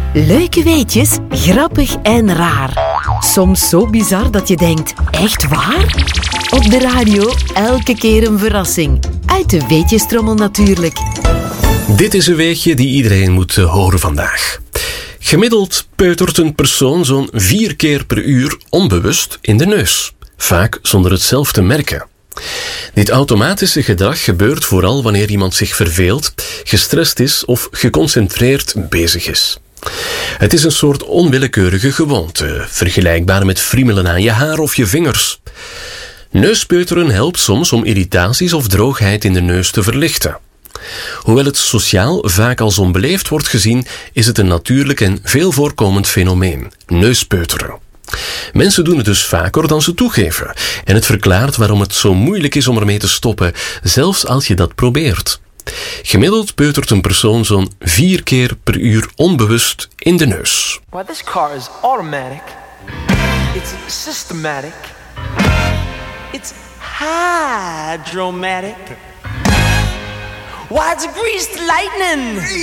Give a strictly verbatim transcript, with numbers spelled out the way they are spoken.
Leuke weetjes, grappig en raar. Soms zo bizar dat je denkt, echt waar? Op de radio elke keer een verrassing. Uit de weetjestrommel natuurlijk. Dit is een weetje die iedereen moet uh, horen vandaag. Gemiddeld peutert een persoon zo'n vier keer per uur onbewust in de neus. Vaak zonder het zelf te merken. Dit automatische gedrag gebeurt vooral wanneer iemand zich verveelt, gestrest is of geconcentreerd bezig is. Het is een soort onwillekeurige gewoonte, vergelijkbaar met friemelen aan je haar of je vingers. Neuspeuteren helpt soms om irritaties of droogheid in de neus te verlichten. Hoewel het sociaal vaak als onbeleefd wordt gezien, is het een natuurlijk en veel voorkomend fenomeen, neuspeuteren. Mensen doen het dus vaker dan ze toegeven. En het verklaart waarom het zo moeilijk is om ermee te stoppen, zelfs als je dat probeert. Gemiddeld peutert een persoon zo'n vier keer per uur onbewust in de neus. Well, this car is automatic. It's systematic. It's hydromatic. Why, it's greased lightning.